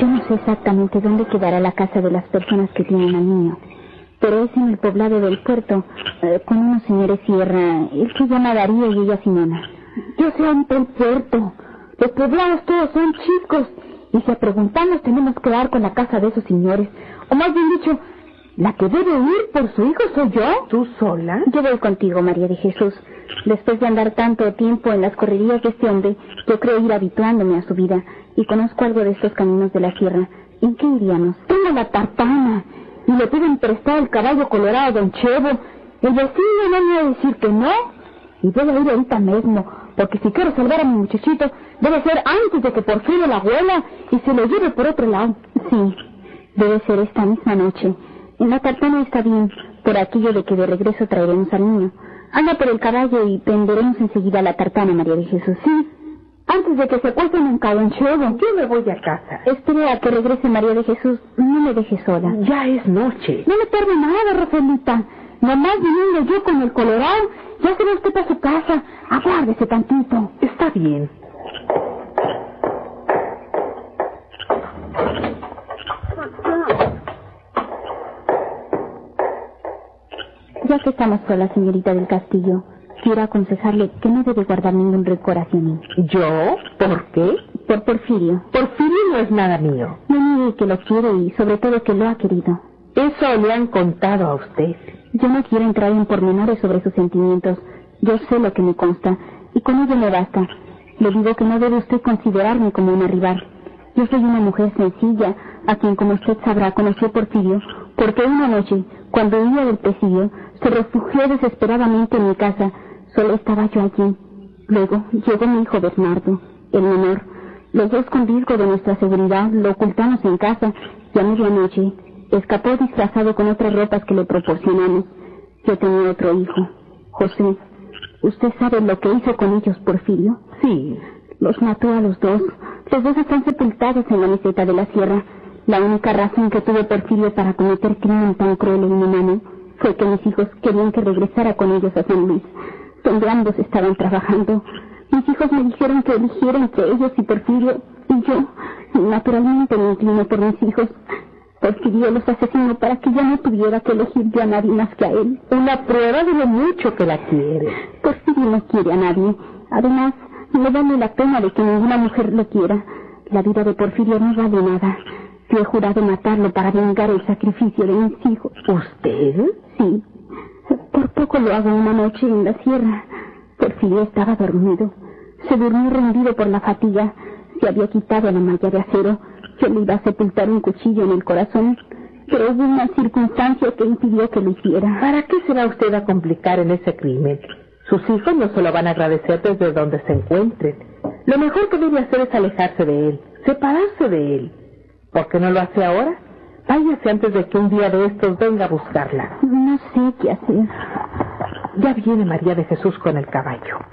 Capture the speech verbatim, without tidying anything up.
Yo no sé exactamente dónde quedará la casa de las personas que tienen al niño, pero es en el poblado del puerto, eh, con unos señores Sierra, él se llama Darío y ella Simona. Yo sé ante el puerto. Los poblados todos son chicos, y si a preguntarnos tenemos que dar con la casa de esos señores, o más bien dicho, la que debe ir por su hijo soy yo. ¿Tú sola? Yo voy contigo, María de Jesús. Después de andar tanto tiempo en las correrías de este hombre, yo creo ir habituándome a su vida, y conozco algo de estos caminos de la sierra. ¿En qué iríamos? Tengo la tartana, y le pueden prestar el caballo colorado a don Chevo. El vecino no me va a decir que no, y voy a ir ahorita mismo, porque si quiero salvar a mi muchachito, debe ser antes de que Porfirio la abuela y se lo lleve por otro lado. Sí, debe ser esta misma noche. En la tartana está bien, por aquello de que de regreso traeremos al niño. Anda por el caballo y prenderemos enseguida la tartana, María de Jesús. Sí, antes de que se acuesten en Calonchevo. Yo me voy a casa. Espere a que regrese María de Jesús. No me deje sola. Ya es noche. No le tarde nada, Rafaelita. Nomás viniendo yo con el colorado, ya se va usted para su casa. Aguárdese tantito. Está bien. Ya que estamos solas, señorita del Castillo, quiero aconsejarle que no debe guardar ningún rencor hacia mí. ¿Yo? ¿Por qué? Por Porfirio. Porfirio no es nada mío. No niegue que lo quiere y sobre todo que lo ha querido. Eso le han contado a usted. Yo no quiero entrar en pormenores sobre sus sentimientos. Yo sé lo que me consta, y con ello me basta. Le digo que no debe usted considerarme como una rival. Yo soy una mujer sencilla, a quien, como usted sabrá, conoció Porfirio, porque una noche, cuando huía del presidio, se refugió desesperadamente en mi casa. Solo estaba yo allí. Luego llegó mi hijo Bernardo, el menor. Los dos, con riesgo de nuestra seguridad, lo ocultamos en casa, y a medianoche escapó disfrazado con otras ropas que le proporcionamos. Yo tenía otro hijo, José. ¿Usted sabe lo que hizo con ellos, Porfirio? Sí. Los mató a los dos. Los dos están sepultados en la meseta de la sierra. La única razón que tuvo Porfirio para cometer crimen tan cruel e inhumano fue que mis hijos querían que regresara con ellos a San Luis, donde ambos estaban trabajando. Mis hijos me dijeron que eligiera entre ellos y Porfirio, y yo, naturalmente, me inclino por mis hijos. Porfirio los asesinó para que yo no tuviera que elegir yo a nadie más que a él. Una prueba de lo mucho que la quiere. Porfirio no quiere a nadie. Además, no vale la pena de que ninguna mujer lo quiera. La vida de Porfirio no vale nada. Yo he jurado matarlo para vengar el sacrificio de mis hijos. ¿Usted? Sí. Por poco lo hago una noche en la sierra. Porfirio estaba dormido. Se durmió rendido por la fatiga. Se había quitado la malla de acero. Yo le iba a sepultar un cuchillo en el corazón, pero hubo una circunstancia que impidió que lo hiciera. ¿Para qué se va usted a complicar en ese crimen? Sus hijos no se lo van a agradecer desde donde se encuentren. Lo mejor que debe hacer es alejarse de él, separarse de él. ¿Por qué no lo hace ahora? Váyase antes de que un día de estos venga a buscarla. No sé qué hacer. Ya viene María de Jesús con el caballo.